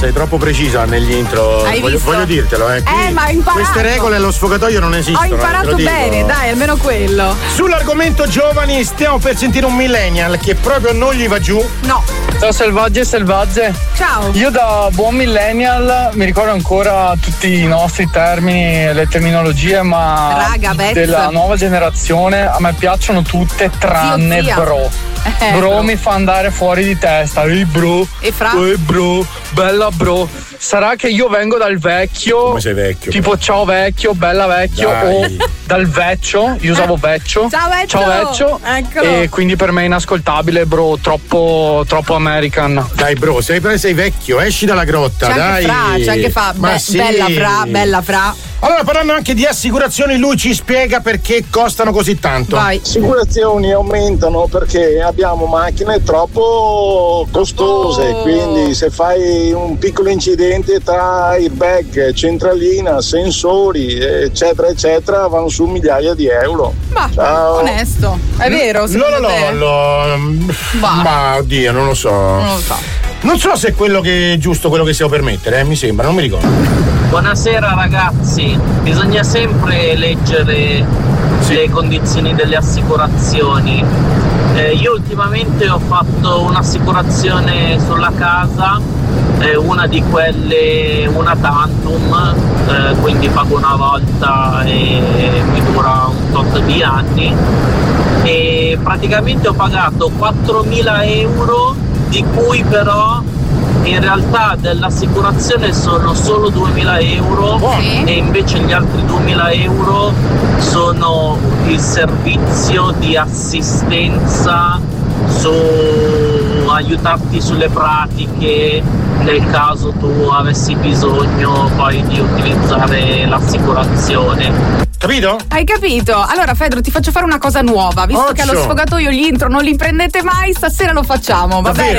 Sei troppo precisa negli intro. Voglio dirtelo, ma ho imparato. Queste regole allo sfogatoio non esistono. Ho imparato bene, dai, almeno quello. Sull'argomento giovani stiamo per sentire un millennial che proprio non gli va giù. No. Ciao selvaggi e selvagge. Ciao. Io da buon millennial mi ricordo ancora tutti i nostri termini e le terminologie, ma della nuova generazione a me piacciono tutte tranne bro. Bro mi fa andare fuori di testa. Ehi bro. E fra? Bro, bella bro. Sarà che io vengo dal vecchio. Come sei vecchio? Tipo ciao vecchio, bella vecchio. Dai. O dal vecchio. Io usavo vecchio. Ciao vecchio. Eccolo. E quindi per me è inascoltabile, bro. Troppo American. Dai bro, sei vecchio, esci dalla grotta, dai. C'è anche fa. Sì. Bella fra. Allora, parlando anche di assicurazioni, lui ci spiega perché costano così tanto. Vai. Le assicurazioni aumentano perché abbiamo macchine troppo costose, quindi se fai un piccolo incidente tra airbag, centralina, sensori, eccetera, eccetera, vanno su migliaia di euro. Ciao. Onesto. È vero? Ma oddio, non lo so. Non so se è quello che è giusto, quello che stiamo per mettere, mi sembra, non mi ricordo. Buonasera ragazzi, bisogna sempre leggere le condizioni delle assicurazioni. Io ultimamente ho fatto un'assicurazione sulla casa, una di quelle, una tantum, quindi pago una volta e mi dura un tot di anni, e praticamente ho pagato 4.000 euro, di cui però in realtà dell'assicurazione sono solo 2.000 euro e invece gli altri 2.000 euro sono il servizio di assistenza su aiutarti sulle pratiche nel caso tu avessi bisogno poi di utilizzare l'assicurazione. Capito? Hai capito? Allora Fedro, ti faccio fare una cosa nuova, visto che allo sfogatoio gli intro non li prendete mai, stasera lo facciamo, va bene?